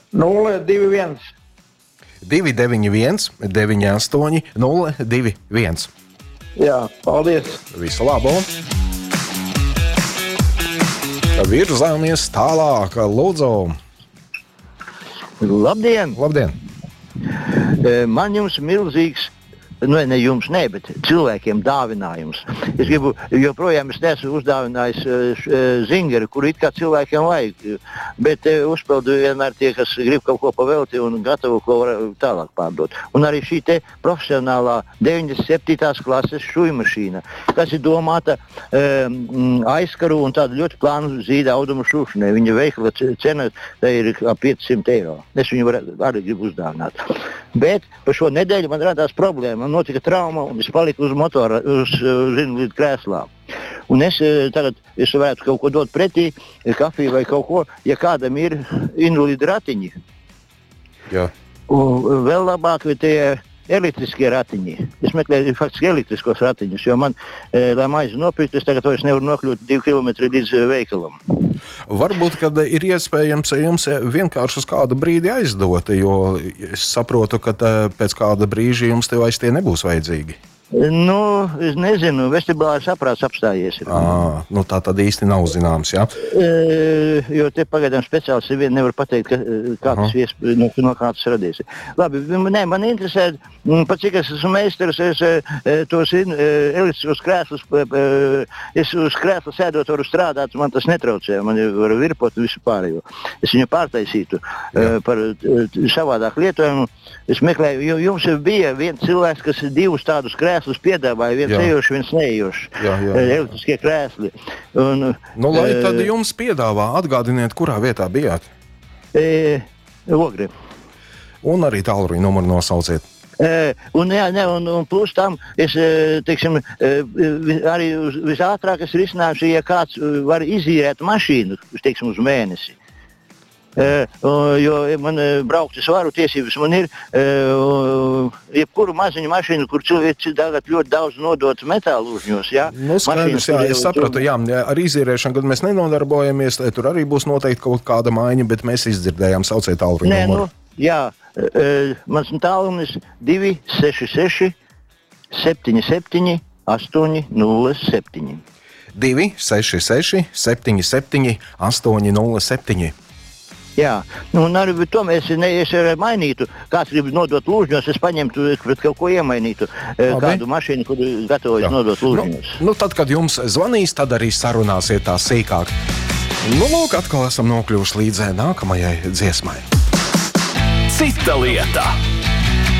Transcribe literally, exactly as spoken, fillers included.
nulle divi viens. divi deviņi viens, deviņi astoņi, nulle divi viens. Jā, paldies. Visu labu! Virzāmies tālāk, lūdzu. Labdien! Labdien! Man jums milzīgs, nu ne jums, ne, bet cilvēkiem dāvinājums. Es gribu, joprojām es neesmu uzdāvinājis uh, zingeru, kuru it kā cilvēkiem vajag, bet uh, uzpildu vienmēr tie, kas grib kaut ko pavelti un gatavu ko var tālāk pārdot. Un arī šī te profesionālā deviņdesmit septītās klases šujmašīna, kas ir domāta um, aizkaru un tādu ļoti plānu zīda audumu šūšanai. Viņa veikala cena ir ap piecsimt eiro. Es viņu var, arī gribu uzdāvināt. Bet par šo nedēļu man radās problēma. Man notika trauma un es paliku uz motora, uz, zinu, līdz krēslām. Un es tagad es varētu kaut ko dot pretī, kafiju vai kaut ko, ja kādam ir invalīdi ratiņi. Jā. Un vēl labāk ir tie elektriskie ratiņi. Es meklēju faktiski elektriskos ratiņus, jo man, lai maizi nopirkt, es tagad vairs nevaru nokļūt divi kilometri līdz veikalam. Varbūt, kad ir iespējams jums vienkārši uz kādu brīdi aizdot, jo es saprotu, ka pēc kāda brīža jums te vairs tie nebūs vajadzīgi. Nu, es nezinu, vestibulārs aprāts apstājies. À, nu tā tad īsti nav zināms, jā? E, jo te pagaidām speciāls vien nevar pateikt, ka, kā tas vies, no, no kā tas radies. Labi, nē, man interesē, pat cik es esmu meistars, es tos elektriskos krēslus, es uz krēsla sēdot varu strādāt, man tas netraucē, man var virpot visu pārējo. Es viņu pārtaisītu jā. Par savādāk lietojumu. Es meklēju, jo jums bija viens cilvēks, kas divus tādus krēslus piedāvāja, viens jā. Ejošs, viens neejošs, elektriskie krēsli. Un, nu, lai e, tad jums piedāvā, atgādiniet, kurā vietā bijāt? E, Ogri. Un arī tālruņa numuru nosauciet. E, un, jā, ne, un, un plus tam, es, teiksim, arī visātrāk es risināšu, ja kāds var izīrēt mašīnu, teiksim, uz mēnesi. Uh, jo man uh, braukt es varu, tiesības man ir, uh, jebkuru maziņu mašīnu, kur cilvēki tagad ļoti daudz nodot metālu uzņos, jā? Nu, skaidrs, jā, es sapratu, jā, ar izīrēšanu, kad mēs nenodarbojamies, tur arī būs noteikti kaut kāda maiņa, bet mēs izdzirdējām, sauciet tālruņa numuru. Nu, jā, uh, mans tālrunis divi seši seši septiņi septiņi astoņi nulle septiņi. divi seši seši septiņi septiņi astoņi nulle septiņi. Jā, nu, un arī to mēs ne, es mainītu. Kāds grib nodot lūžņos, es paņemtu, pret kaut ko iemainītu. Labi. Kādu mašīnu, kur gatavojas nodot lūžņos. Nu, nu, tad, kad jums zvanīs, tad arī sarunāsiet tā sīkāk. Nu, lūk, atkal esam nokļuvuši līdz nākamajai dziesmai. Cita lieta.